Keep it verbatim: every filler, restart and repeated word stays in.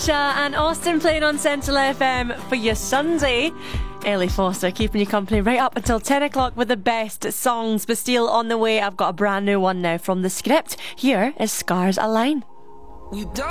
And Austin playing on Central F M for your Sunday. Ellie Foster keeping you company right up until ten o'clock with the best songs. Bastille on the way. I've got a brand new one now from The Script. Here is Scars Align. We don't